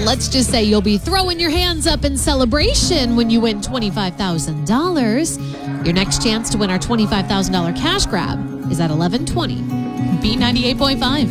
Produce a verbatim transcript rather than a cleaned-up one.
let's just say you'll be throwing your hands up in celebration when you win twenty-five thousand dollars. Your next chance to win our twenty-five thousand dollars cash grab is at eleven twenty. B ninety-eight point five.